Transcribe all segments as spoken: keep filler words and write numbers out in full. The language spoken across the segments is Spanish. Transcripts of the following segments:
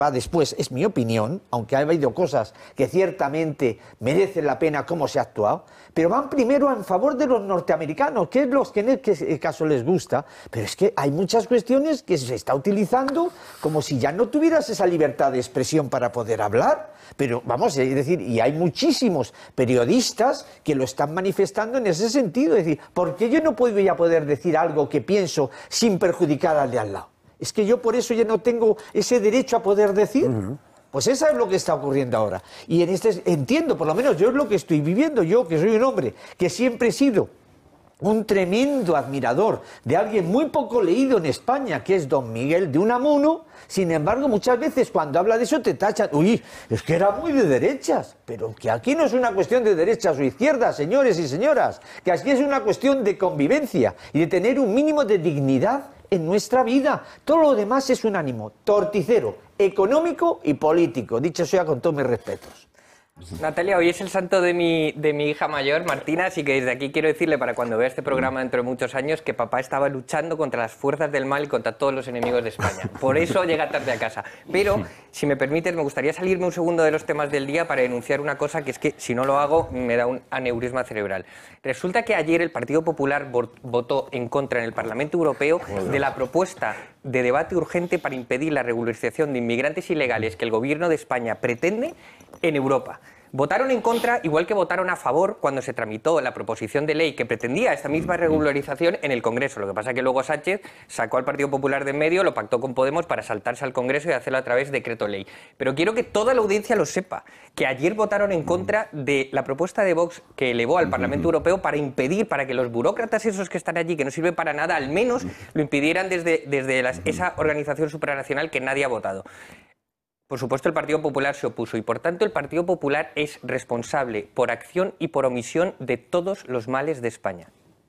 va después, es mi opinión, aunque ha habido cosas que ciertamente merecen la pena cómo se ha actuado, pero van primero en favor de los norteamericanos, que es los que en el caso les gusta, pero es que hay muchas cuestiones que se está utilizando como si ya no tuvieras esa libertad de expresión para poder hablar, pero vamos, es decir, y hay muchísimos periodistas que lo están manifestando en ese sentido, es decir, ¿por qué yo no puedo ya poder decir algo que pienso sin perjudicar al de al lado? Es que yo por eso ya no tengo ese derecho a poder decir. Uh-huh. Pues eso es lo que está ocurriendo ahora. Y en este entiendo, por lo menos yo es lo que estoy viviendo, yo que soy un hombre que siempre he sido un tremendo admirador de alguien muy poco leído en España, que es don Miguel de Unamuno. Sin embargo, muchas veces cuando habla de eso te tachan, uy, es que era muy de derechas, pero que aquí no es una cuestión de derechas o izquierdas, señores y señoras, que aquí es una cuestión de convivencia y de tener un mínimo de dignidad en nuestra vida. Todo lo demás es un ánimo torticero, económico y político, dicho sea con todos mis respetos. Natalia, hoy es el santo de mi, de mi hija mayor, Martina, así que desde aquí quiero decirle, para cuando vea este programa dentro de muchos años, que papá estaba luchando contra las fuerzas del mal y contra todos los enemigos de España. Por eso llega tarde a casa. Pero, si me permites, me gustaría salirme un segundo de los temas del día para denunciar una cosa, que es que si no lo hago me da un aneurisma cerebral. Resulta que ayer el Partido Popular votó en contra en el Parlamento Europeo de la propuesta de debate urgente para impedir la regularización de inmigrantes ilegales que el gobierno de España pretende en Europa. Votaron en contra, igual que votaron a favor cuando se tramitó la proposición de ley que pretendía esta misma regularización en el Congreso. Lo que pasa es que luego Sánchez sacó al Partido Popular de en medio, lo pactó con Podemos para saltarse al Congreso y hacerlo a través de decreto ley. Pero quiero que toda la audiencia lo sepa, que ayer votaron en contra de la propuesta de Vox que elevó al Parlamento Europeo para impedir, para que los burócratas esos que están allí, que no sirven para nada, al menos lo impidieran desde, desde las, esa organización supranacional que nadie ha votado. Por supuesto, el Partido Popular se opuso y, por tanto, el Partido Popular es responsable por acción y por omisión de todos los males de España.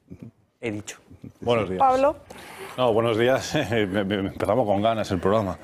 He dicho. Buenos días. Pablo. No, buenos días. Empezamos con ganas el programa.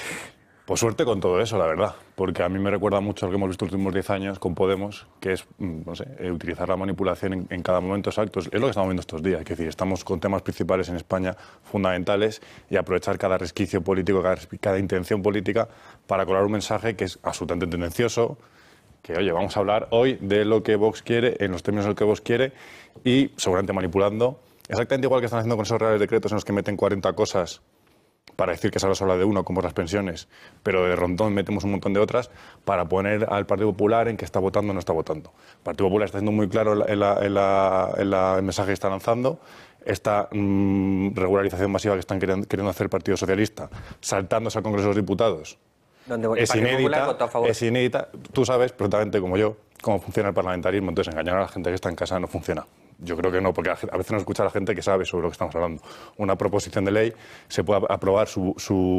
Pues suerte con todo eso, la verdad, porque a mí me recuerda mucho lo que hemos visto los últimos diez años con Podemos, que es, no sé, utilizar la manipulación en, en cada momento exacto. Es lo que estamos viendo estos días, es decir, estamos con temas principales en España fundamentales y aprovechar cada resquicio político, cada, cada intención política para colar un mensaje que es absolutamente tendencioso, que, oye, vamos a hablar hoy de lo que Vox quiere, en los términos en los que Vox quiere, y seguramente manipulando, exactamente igual que están haciendo con esos reales decretos en los que meten cuarenta cosas para decir que solo se habla de uno, como las pensiones, pero de rondón metemos un montón de otras, para poner al Partido Popular en que está votando o no está votando. El Partido Popular está siendo muy claro en, la, en, la, en la, el mensaje que está lanzando, esta mmm, regularización masiva que están queriendo, queriendo hacer el Partido Socialista, saltándose al Congreso de los Diputados, donde el es, Partido inédita, Popular votó a favor. es inédita. Tú sabes perfectamente, como yo, cómo funciona el parlamentarismo, entonces engañar a la gente que está en casa no funciona. Yo creo que no, porque a veces nos escucha la gente que sabe sobre lo que estamos hablando. Una proposición de ley se puede aprobar su,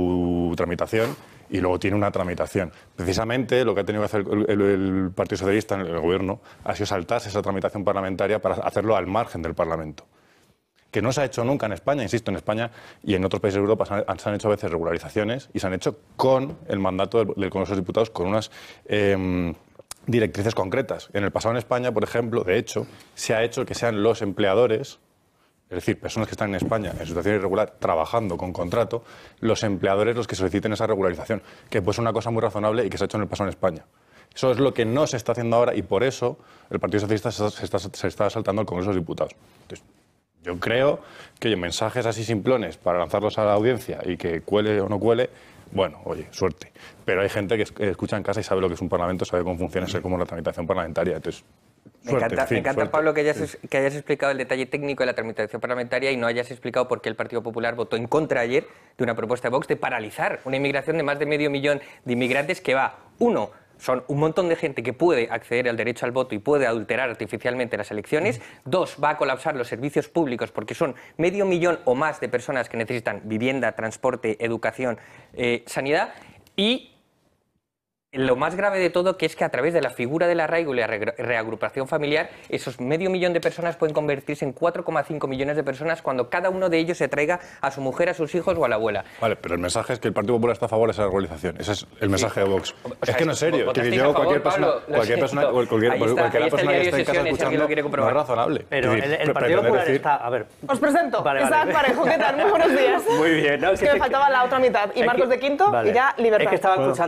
su tramitación y luego tiene una tramitación. Precisamente lo que ha tenido que hacer el, el, el Partido Socialista en el Gobierno ha sido saltarse esa tramitación parlamentaria para hacerlo al margen del Parlamento. Que no se ha hecho nunca en España, insisto, en España y en otros países de Europa se han, se han hecho a veces regularizaciones y se han hecho con el mandato del, del Congreso de los Diputados, con unas Eh, directrices concretas. En el pasado en España, por ejemplo, de hecho, se ha hecho que sean los empleadores, es decir, personas que están en España en situación irregular, trabajando con contrato, los empleadores los que soliciten esa regularización, que pues es una cosa muy razonable y que se ha hecho en el pasado en España. Eso es lo que no se está haciendo ahora y por eso el Partido Socialista se está, se está saltando al Congreso de los Diputados. Entonces, yo creo que oye, mensajes así simplones para lanzarlos a la audiencia y que cuele o no cuele, bueno, oye, suerte. Pero hay gente que escucha en casa y sabe lo que es un parlamento, sabe cómo funciona, sabe cómo es la tramitación parlamentaria. Entonces, me suerte, encanta, en fin, me encanta suerte. Pablo, que hayas, que hayas explicado el detalle técnico de la tramitación parlamentaria y no hayas explicado por qué el Partido Popular votó en contra ayer de una propuesta de Vox de paralizar una inmigración de más de medio millón de inmigrantes que va, uno, son un montón de gente que puede acceder al derecho al voto y puede adulterar artificialmente las elecciones. Dos, va a colapsar los servicios públicos porque son medio millón o más de personas que necesitan vivienda, transporte, educación, eh, sanidad. Y lo más grave de todo que es que a través de la figura del arraigo y la re reagrupación familiar, esos medio millón de personas pueden convertirse en cuatro coma cinco millones de personas cuando cada uno de ellos se traiga a su mujer, a sus hijos o a la abuela. Vale, pero el mensaje es que el Partido Popular está a favor de esa regularización. Ese es el mensaje sí. de Vox. O sea, es que no es serio. Que yo, cualquier persona, cualquier persona, cualquier, cualquier persona que esté en casa escuchando, no es razonable. Pero el, el Partido Popular decir... está... A ver... Os presento. Vale, Isaac vale. Parejo, ¿qué tal? Muy buenos días. Muy bien. No, es que, que me faltaba la otra mitad. Y Marcos que... de Quinto vale. y ya Libertad. Es que estaba escuchando...